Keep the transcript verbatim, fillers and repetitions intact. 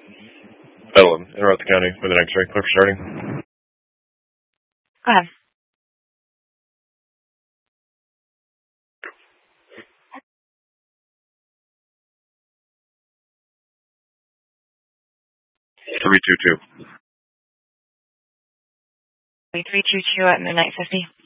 Edelin, interrupt the county with an X-ray. Clear for starting. Go ahead. three two two. three two two at midnight fifty.